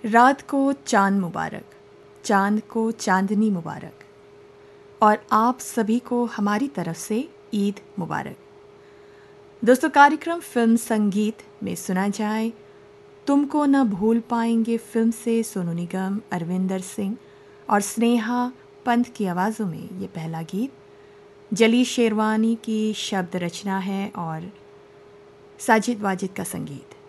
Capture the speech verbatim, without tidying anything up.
रात को चांद मुबारक, चांद को चांदनी मुबारक, और आप सभी को हमारी तरफ से ईद मुबारक। दोस्तों, कार्यक्रम फिल्म संगीत में सुना जाए तुमको न भूल पाएंगे फिल्म से सोनू निगम, अरविंदर सिंह और स्नेहा पंत की आवाज़ों में ये पहला गीत जली शेरवानी की शब्द रचना है और साजिद वाजिद का संगीत।